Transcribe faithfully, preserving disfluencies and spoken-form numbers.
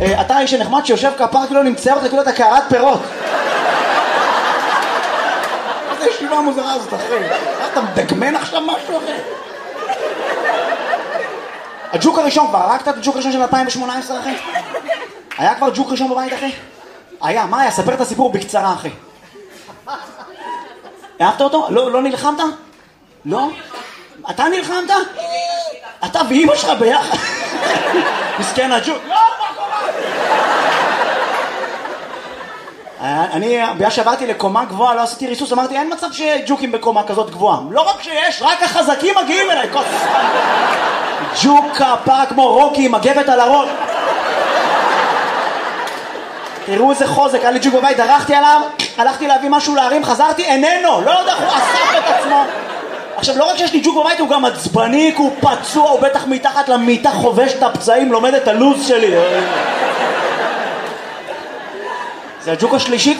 אתה האיש הנחמד שיושב כפר כאילו נמצא אותך כאילו אתה קערת פירות. איזה ישיבה מוזרה הזאת, אחי. אתה מדגמן עכשיו משהו, אחי? הג'וק הראשון, כבר הרגת את הג'וק הראשון של אלפיים ושמונה עשרה, אחי? היה כבר ג'וק ראשון בבית, אחי? היה, מה היה? ספר את הסיפור בקצרה, אחי. אהבת אותו? לא, לא נלחמת? לא? אתה נלחמת? אתה ואמא שלך ביחד? מסכן הג'וק. לא, מה קורה? אני, בגלל שעברתי לקומה גבוהה, לא עשיתי ריסוס, אמרתי, אין מצב שיהיה ג'וקים בקומה כזאת גבוהה. לא רק שיש, רק החזקים מגיעים אליי. ג'וק כפרה כמו רוקי, מגבת על הראש. תראו איזה חוזק, היה לי ג'וק בבית, דרכתי עליו, הלכתי להביא משהו להרים, חזרתי, איננו, לא יודע, הוא אסף את עצמו. עכשיו, לא רק שיש לי ג'וק בבית, הוא גם עצבני, הוא פצוע, הוא בטח מתחת למיטה חובש את הפצעים, לומד את הלוז שלי. זה הג'וק השלישי.